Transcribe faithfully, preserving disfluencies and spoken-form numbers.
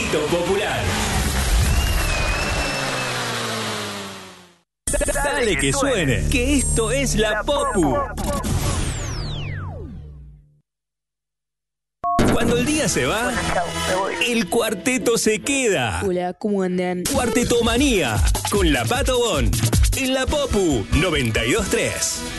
Grito Popular. Dale que suene, que esto es la Popu. Cuando el día se va, el cuarteto se queda. Hola, ¿cómo andan? Cuartetomanía con la Pato Bon en la Popu noventa y dos punto tres.